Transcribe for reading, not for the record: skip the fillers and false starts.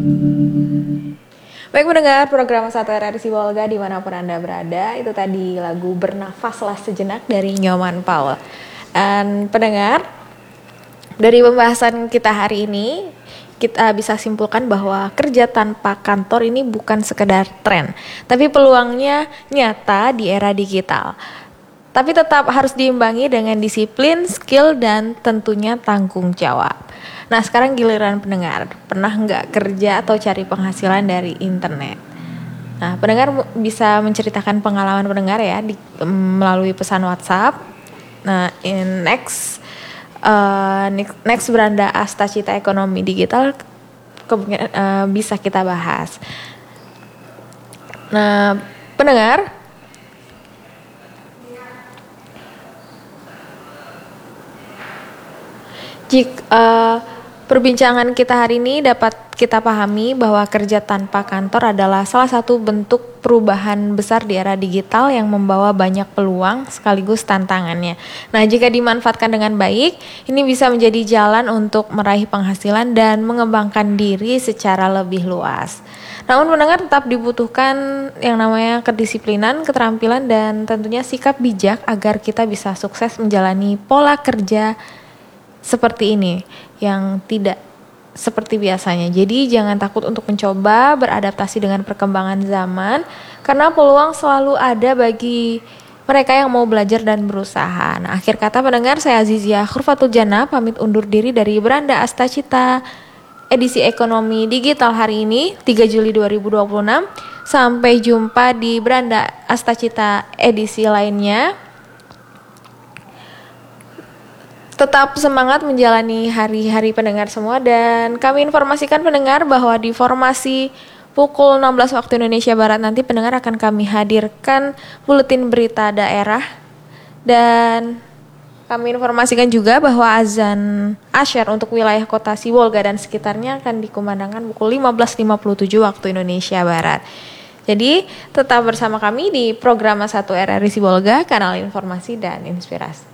Baik mendengar program Satu RRI Sibolga dimanapun Anda berada, itu tadi lagu Bernafaslah Sejenak dari Nyoman Paul. Dan pendengar, dari pembahasan kita hari ini, kita bisa simpulkan bahwa kerja tanpa kantor ini bukan sekedar tren, tapi peluangnya nyata di era digital. Tapi tetap harus diimbangi dengan disiplin, skill, dan tentunya tanggung jawab. Nah sekarang giliran pendengar, pernah nggak kerja atau cari penghasilan dari internet? Nah pendengar bisa menceritakan pengalaman pendengar ya melalui pesan WhatsApp. Nah next beranda Astacita Ekonomi Digital bisa kita bahas. Nah pendengar, jika perbincangan kita hari ini dapat kita pahami bahwa kerja tanpa kantor adalah salah satu bentuk perubahan besar di era digital yang membawa banyak peluang sekaligus tantangannya. Nah, jika dimanfaatkan dengan baik, ini bisa menjadi jalan untuk meraih penghasilan dan mengembangkan diri secara lebih luas. Namun pendengar tetap dibutuhkan yang namanya kedisiplinan, keterampilan, dan tentunya sikap bijak agar kita bisa sukses menjalani pola kerja seperti ini yang tidak seperti biasanya. Jadi jangan takut untuk mencoba beradaptasi dengan perkembangan zaman, karena peluang selalu ada bagi mereka yang mau belajar dan berusaha. Nah, akhir kata pendengar, saya Azizia Khurfatul Jannah pamit undur diri dari Beranda Astacita edisi Ekonomi Digital hari ini 3 Juli 2026. Sampai jumpa di Beranda Astacita edisi lainnya. Tetap semangat menjalani hari-hari pendengar semua, dan kami informasikan pendengar bahwa di formasi pukul 16 waktu Indonesia Barat nanti pendengar akan kami hadirkan buletin berita daerah, dan kami informasikan juga bahwa azan asyar untuk wilayah kota Sibolga dan sekitarnya akan dikumandangkan pukul 15.57 waktu Indonesia Barat. Jadi tetap bersama kami di program 1 RRI Sibolga, kanal informasi dan inspirasi.